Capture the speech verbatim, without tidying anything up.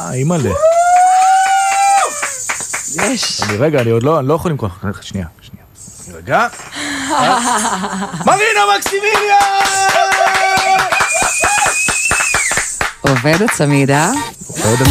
אימא'לה. יש. אני רגע, אני עוד לא, אני לא יכול למכוח. שנייה, שנייה. רגע. מרינה מקסימיליה! עובד הצמידה. עובד